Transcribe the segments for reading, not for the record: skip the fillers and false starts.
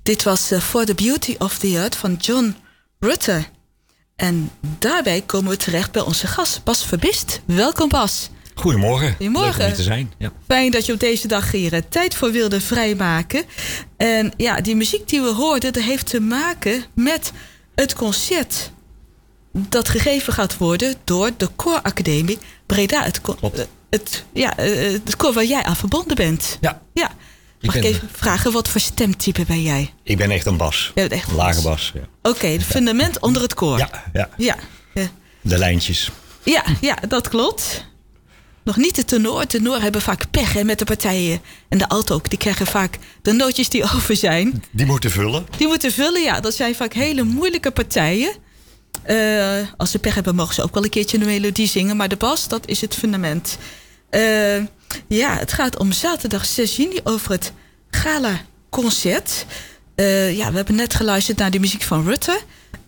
Dit was For the Beauty of the Earth van John Rutter. En daarbij komen we terecht bij onze gast, Bas Verbist. Welkom, Bas. Goedemorgen. Goedemorgen. Leuk om hier te zijn. Ja. Fijn dat je op deze dag hier tijd voor wilde vrijmaken. En ja, die muziek die we hoorden, dat heeft te maken met het concert dat gegeven gaat worden door de Kooracademie Breda. Het koor waar jij aan verbonden bent. Ja. Mag ik even vragen, wat voor stemtype ben jij? Ik ben echt een bas. Je bent echt een lage bas. Ja. Oké, het fundament onder het koor. Ja. De lijntjes. Ja, dat klopt. Nog niet de tenor. Tenor hebben vaak pech hè, met de partijen. En de alto ook. Die krijgen vaak de nootjes die over zijn. Die moeten vullen. Ja. Dat zijn vaak hele moeilijke partijen. Als ze pech hebben, mogen ze ook wel een keertje een melodie zingen. Maar de bas, dat is het fundament. Het gaat om zaterdag 6 juni over het gala-concert. We hebben net geluisterd naar de muziek van Rutter.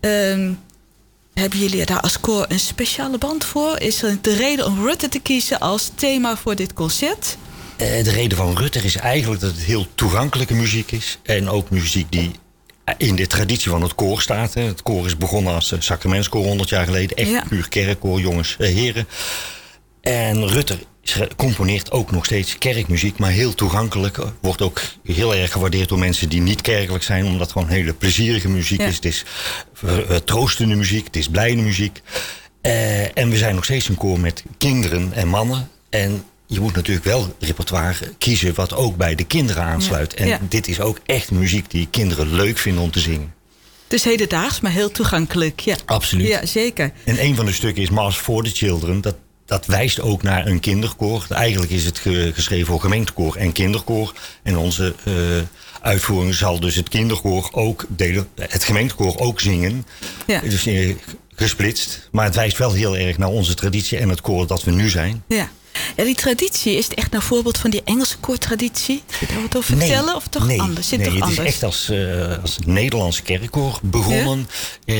Hebben jullie daar als koor een speciale band voor? Is er de reden om Rutter te kiezen als thema voor dit concert? De reden van Rutter is eigenlijk dat het heel toegankelijke muziek is. En ook muziek die in de traditie van het koor staat. Hè. Het koor is begonnen als sacramentskoor 100 jaar geleden. Echt puur kerkkoor, jongens, heren. En Rutter componeert ook nog steeds kerkmuziek, maar heel toegankelijk. Wordt ook heel erg gewaardeerd door mensen die niet kerkelijk zijn, omdat het gewoon hele plezierige muziek is. Het is troostende muziek, het is blijde muziek. En we zijn nog steeds een koor met kinderen en mannen. En je moet natuurlijk wel repertoire kiezen wat ook bij de kinderen aansluit. En dit is ook echt muziek die kinderen leuk vinden om te zingen. Het is hedendaags, maar heel toegankelijk. Ja. Absoluut. Ja, zeker. En een van de stukken is Mass for the Children. Dat wijst ook naar een kinderkoor. Eigenlijk is het geschreven voor gemengd en kinderkoor. En onze uitvoering zal dus het kinderkoor ook delen, het gemengd koor ook zingen. Ja. Dus gesplitst. Maar het wijst wel heel erg naar onze traditie en het koor dat we nu zijn. Ja. Ja, die traditie, is het echt een voorbeeld van die Engelse koortraditie? Kun je daar wat over vertellen? Of toch anders? Het is echt als Nederlandse kerkkoor begonnen. Ja.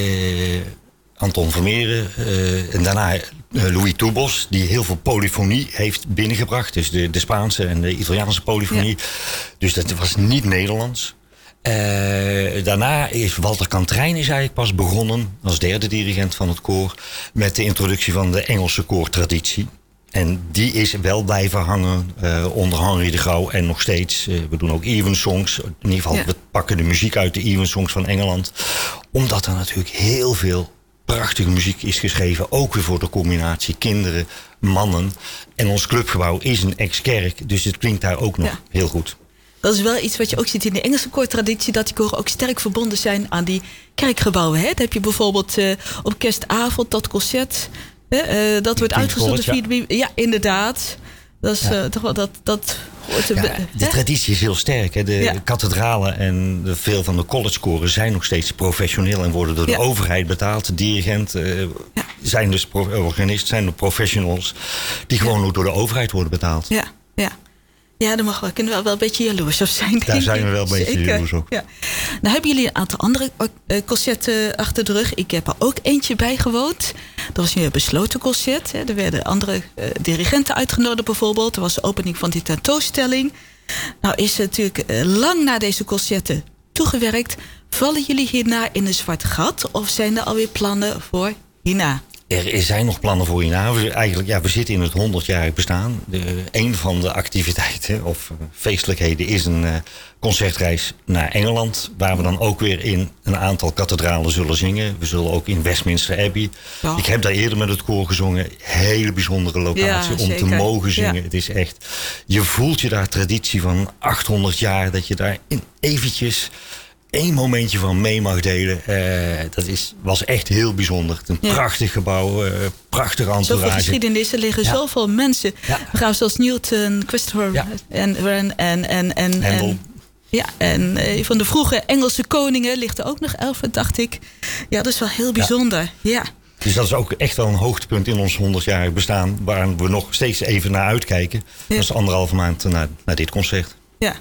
Anton Vermeeren en daarna Louis Toubos, die heel veel polyfonie heeft binnengebracht. Dus de Spaanse en de Italiaanse polyfonie. Ja. Dus dat was niet Nederlands. Daarna is Walter Kantrijn eigenlijk pas begonnen als derde dirigent van het koor met de introductie van de Engelse koortraditie. En die is wel blijven hangen onder Henry de Grauw en nog steeds. We doen ook evensongs. In ieder geval, we pakken de muziek uit de evensongs van Engeland. Omdat er natuurlijk heel veel prachtige muziek is geschreven. Ook weer voor de combinatie kinderen, mannen. En ons clubgebouw is een ex-kerk. Dus het klinkt daar ook nog heel goed. Dat is wel iets wat je ook ziet in de Engelse koortraditie, dat die koren ook sterk verbonden zijn aan die kerkgebouwen. Hè? Dan heb je bijvoorbeeld op kerstavond dat concert. Dat wordt uitgezonden via de... Ja, inderdaad. Dat is toch wel dat hoort de traditie is heel sterk. Hè? De kathedralen en veel van de collegekoren zijn nog steeds professioneel en worden door de overheid betaald. De dirigent zijn dus organist, zijn de professionals die gewoon ook door de overheid worden betaald. Ja, daar kunnen we wel een beetje jaloers op zijn. Daar zijn we wel een beetje jaloers op. Ja. Nou hebben jullie een aantal andere concerten achter de rug. Ik heb er ook eentje bij gewoond. Dat was nu een besloten concert. Hè. Er werden andere dirigenten uitgenodigd bijvoorbeeld. Er was de opening van die tentoonstelling. Nou is er natuurlijk lang na deze concerten toegewerkt. Vallen jullie hierna in een zwart gat? Of zijn er alweer plannen voor hierna? Er zijn nog plannen voor hierna. We zitten in het 100-jarig bestaan. Een van de activiteiten of feestelijkheden is een concertreis naar Engeland. Waar we dan ook weer in een aantal kathedralen zullen zingen. We zullen ook in Westminster Abbey. Ja. Ik heb daar eerder met het koor gezongen. Hele bijzondere locatie om te mogen zingen. Ja. Het is echt, je voelt je daar traditie van 800 jaar. Dat je daar eventjes één momentje van mee mag delen. Was echt heel bijzonder. Een prachtig gebouw, prachtig entourage. Zoveel geschiedenis, er liggen zoveel mensen. Ja. Mevrouw zoals Newton, Christopher en van de vroege Engelse koningen ligt er ook nog 11, dacht ik. Ja, dat is wel heel bijzonder. Ja. Dus dat is ook echt wel een hoogtepunt in ons 100-jarig bestaan, waar we nog steeds even naar uitkijken. Ja. Dat is 1,5 maand naar dit concert. Ja.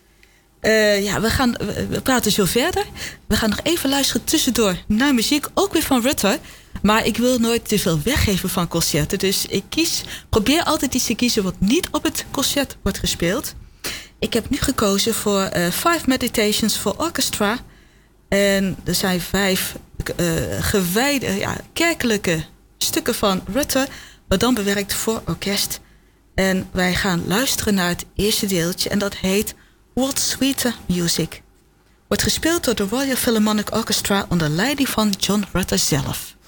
We praten zo verder. We gaan nog even luisteren tussendoor naar muziek. Ook weer van Rutter. Maar ik wil nooit te veel weggeven van concerten. Dus ik probeer altijd iets te kiezen wat niet op het concert wordt gespeeld. Ik heb nu gekozen voor 5 Meditations for Orchestra. En er zijn 5 gewijde kerkelijke stukken van Rutter, maar dan bewerkt voor orkest. En wij gaan luisteren naar het eerste deeltje en dat heet What Sweeter Music. Wordt gespeeld door de Royal Philharmonic Orchestra onder leiding van John Rutter zelf.